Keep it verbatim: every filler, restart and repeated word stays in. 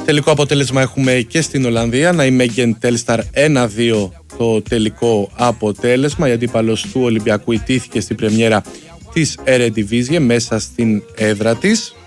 Τελικό αποτέλεσμα έχουμε και στην Ολλανδία. Νijmegen Telstar ένα δύο το τελικό αποτέλεσμα. Η αντίπαλος του Ολυμπιακού ιτήθηκε στην πρεμιέρα της Eredivisie μέσα στην έδρα της.